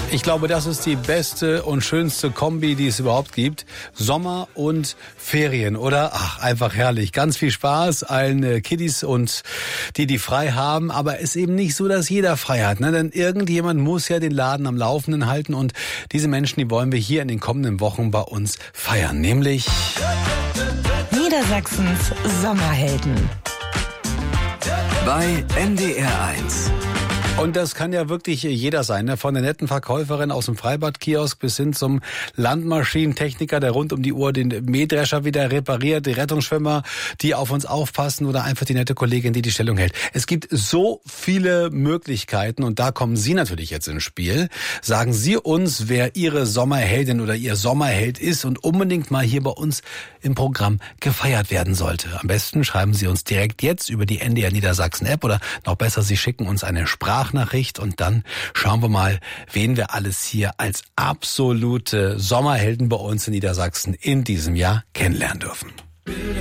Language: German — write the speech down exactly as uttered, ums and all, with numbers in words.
Ich glaube, das ist die beste und schönste Kombi, die es überhaupt gibt. Sommer und Ferien, oder? Ach, einfach herrlich. Ganz viel Spaß allen äh, Kiddies und die, die frei haben. Aber es ist eben nicht so, dass jeder frei hat, ne? Denn irgendjemand muss ja den Laden am Laufenden halten. Und diese Menschen, die wollen wir hier in den kommenden Wochen bei uns feiern. Nämlich Niedersachsens Sommerhelden bei N D R eins. Und das kann ja wirklich jeder sein, ne? Von der netten Verkäuferin aus dem Freibadkiosk bis hin zum Landmaschinentechniker, der rund um die Uhr den Mähdrescher wieder repariert, die Rettungsschwimmer, die auf uns aufpassen oder einfach die nette Kollegin, die die Stellung hält. Es gibt so viele Möglichkeiten und da kommen Sie natürlich jetzt ins Spiel. Sagen Sie uns, wer Ihre Sommerheldin oder Ihr Sommerheld ist und unbedingt mal hier bei uns im Programm gefeiert werden sollte. Am besten schreiben Sie uns direkt jetzt über die N D R Niedersachsen App oder noch besser, Sie schicken uns eine Sprachnachricht. Nachricht und dann schauen wir mal, wen wir alles hier als absolute Sommerhelden bei uns in Niedersachsen in diesem Jahr kennenlernen dürfen.